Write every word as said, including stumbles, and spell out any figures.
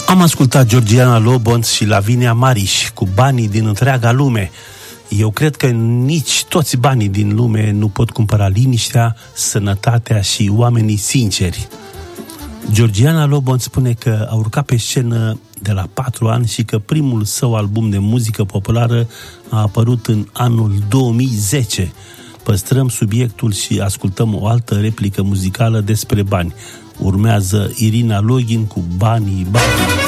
Am ascultat Georgiana Lobonț și Lavinia Mariș cu Banii din întreaga lume. Eu cred că nici toți banii din lume nu pot cumpăra liniștea, sănătatea și oamenii sinceri. Georgiana Lobonț spune că a urcat pe scenă de la patru ani și că primul său album de muzică populară a apărut în anul două mii zece. Păstrăm subiectul și ascultăm o altă replică muzicală despre bani. Urmează Irina Login cu Banii, banii.